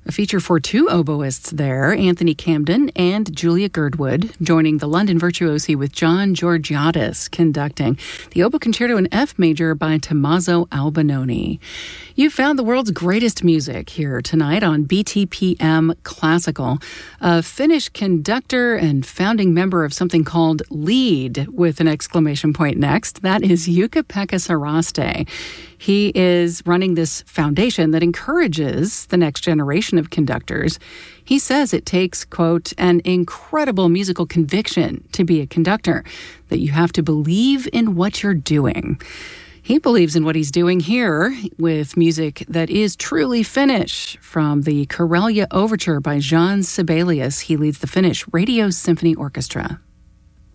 A feature for two oboists there, Anthony Camden and Julia Girdwood, joining the London Virtuosi with John Georgiadis conducting the Oboe Concerto in F major by Tommaso Albinoni. You found the world's greatest music here tonight on BTPM Classical. A Finnish conductor and founding member of something called LEAD with an exclamation point next. That is Jukka-Pekka Saraste. He is running this foundation that encourages the next generation of conductors. He says it takes, quote, an incredible musical conviction to be a conductor, that you have to believe in what you're doing. He believes in what he's doing here with music that is truly Finnish. From the Karelia Overture by Jean Sibelius, he leads the Finnish Radio Symphony Orchestra.